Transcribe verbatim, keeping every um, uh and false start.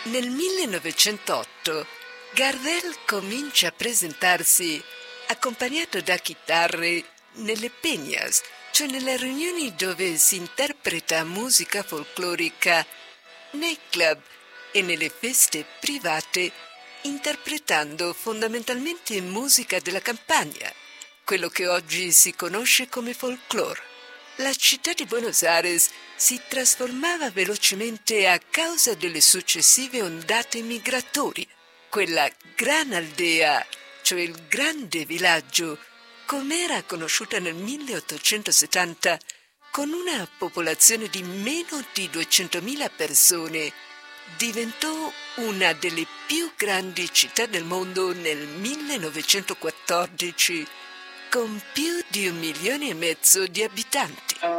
Nel millenovecentotto Gardel comincia a presentarsi accompagnato da chitarre nelle peñas, cioè nelle riunioni dove si interpreta musica folclorica, nei club e nelle feste private, interpretando fondamentalmente musica della campagna, quello che oggi si conosce come folklore. La città di Buenos Aires si trasformava velocemente a causa delle successive ondate migratorie. Quella gran aldea, cioè il grande villaggio, come era conosciuta nel milleottocentosettanta, con una popolazione di meno di duecentomila persone, diventò una delle più grandi città del mondo nel millenovecentoquattordici, con più di un milione e mezzo di abitanti.